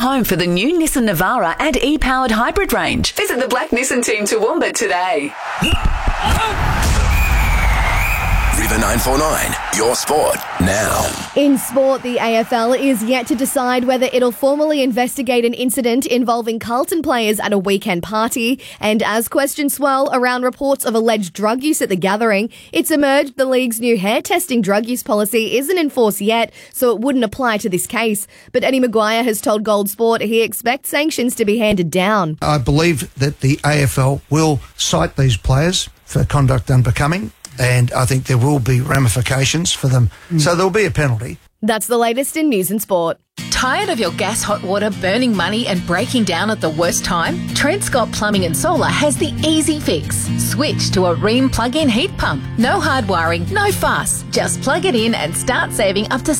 home for the new Nissan Navara and e-powered hybrid range. Visit the Black Nissan team Toowoomba today. River 949, your sport now. In sport, the AFL is yet to decide whether it'll formally investigate an incident involving Carlton players at a weekend party. And as questions swirl around reports of alleged drug use at the gathering, it's emerged the league's new hair testing drug use policy isn't in force yet, so it wouldn't apply to this case. But Eddie Maguire has told Gold Sport he expects sanctions to be handed down. I believe that the AFL will cite these players for conduct unbecoming, and I think there will be ramifications for them. So there'll be a penalty. That's the latest in news and sport. Tired of your gas hot water burning money and breaking down at the worst time? Trent Scott Plumbing and Solar has the easy fix. Switch to a Rheem plug-in heat pump. No hard wiring, no fuss. Just plug it in and start saving up to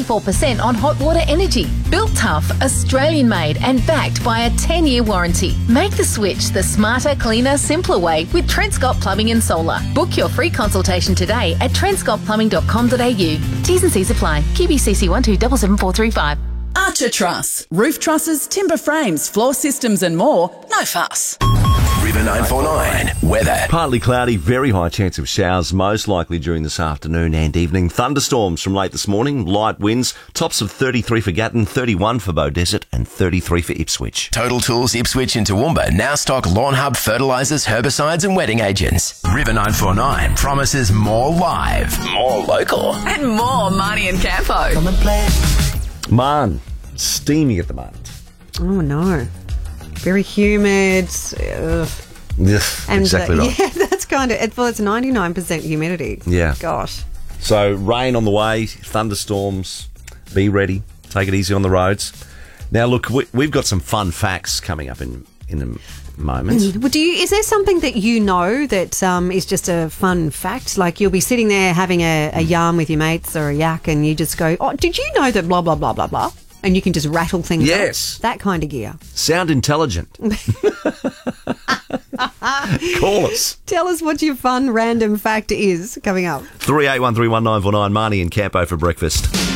74% on hot water energy. Built tough, Australian-made and backed by a 10-year warranty. Make the switch the smarter, cleaner, simpler way with Trent Scott Plumbing and Solar. Book your free consultation today at trentscottplumbing.com.au. T's and C's apply. QBCC 12774435. Archer Truss. Roof trusses, timber frames, floor systems and more. No fuss. River 949, weather. Partly cloudy, very high chance of showers, most likely during this afternoon and evening. Thunderstorms from late this morning, light winds, tops of 33 for Gatton, 31 for Bow Desert and 33 for Ipswich. Total Tools Ipswich and Toowoomba now stock Lawn Hub fertilisers, herbicides and wetting agents. River 949 promises more live, more local. And more Marnie and Campo. Come and play. Man, steamy at the moment. Oh, no. Very humid. Ugh. Yes, And, exactly right. Yeah, that's kind of... Well, it's 99% humidity. Yeah. Gosh. So rain on the way, thunderstorms, be ready, take it easy on the roads. Now, look, we've got some fun facts coming up in a moment. Well, is there something that you know that is just a fun fact? Like you'll be sitting there having a yarn with your mates or a yak and you just go, oh, did you know that blah, blah, blah, blah, blah? And you can just rattle things Yes. up. That kind of gear. Sound intelligent. Call us. Tell us what your fun random fact is coming up. 38131949, Marnie and Campo for breakfast.